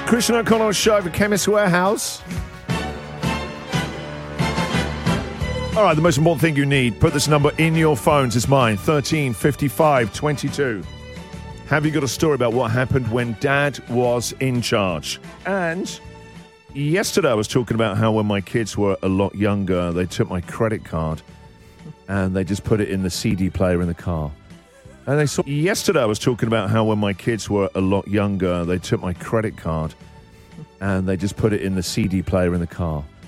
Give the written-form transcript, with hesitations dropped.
Christian O'Connell Show for Chemist Warehouse. All right, the most important thing you need, put this number in your phones. It's mine, 13 55 22. Have you got a story about what happened when Dad was in charge? And yesterday I was talking about how when my kids were a lot younger, they took my credit card and they just put it in the CD player in the car. And yesterday I was talking about how when my kids were a lot younger, they took my credit card and they just put it in the CD player in the car.